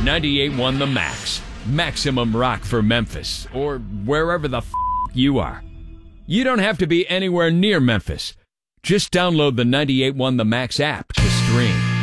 98.1 The Max. Maximum rock for Memphis, or wherever the f*** you are. You don't have to be anywhere near Memphis. Just download the 98.1 The Max app to stream.